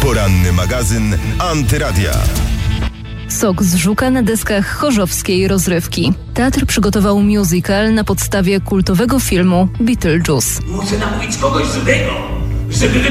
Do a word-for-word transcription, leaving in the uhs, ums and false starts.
Poranny magazyn Antyradia. Sok z żuka na deskach chorzowskiej rozrywki. Teatr przygotował musical na podstawie kultowego filmu Beetlejuice. Muszę namówić kogoś złego, żeby